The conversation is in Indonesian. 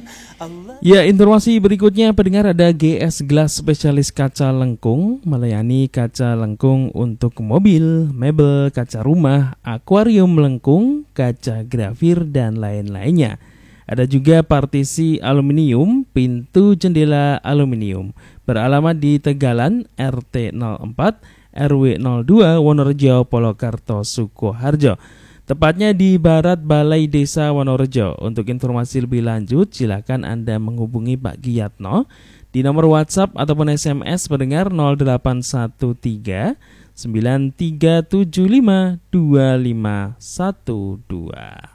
Ya, informasi berikutnya pendengar, ada GS Glass spesialis kaca lengkung, melayani kaca lengkung untuk mobil, mebel, kaca rumah, akuarium lengkung, kaca grafir dan lain-lainnya. Ada juga partisi aluminium, pintu jendela aluminium. Beralamat di Tegalan, RT 04, RW 02, Wonorejo, Polokarto, Sukoharjo. Tepatnya di Barat Balai Desa Wonorejo. Untuk informasi lebih lanjut, silakan Anda menghubungi Pak Giyatno di nomor WhatsApp ataupun SMS pendengar 0813 9375 2512.